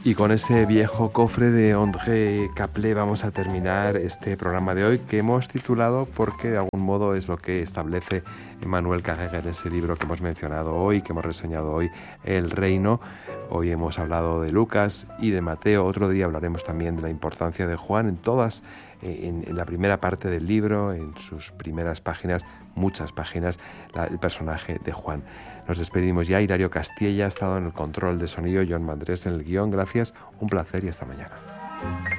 Y con ese viejo cofre de André Caplet vamos a terminar este programa de hoy, que hemos titulado porque de algún modo es lo que establece Emmanuel Carrère en ese libro que hemos mencionado hoy, que hemos reseñado hoy, El Reino. Hoy hemos hablado de Lucas y de Mateo. Otro día hablaremos también de la importancia de Juan en todas, en la primera parte del libro, en sus primeras páginas, muchas páginas, el personaje de Juan. Nos despedimos ya. Hilario Castilla ha estado en el control de sonido, John Mandrés en el guión. Gracias, un placer y hasta mañana.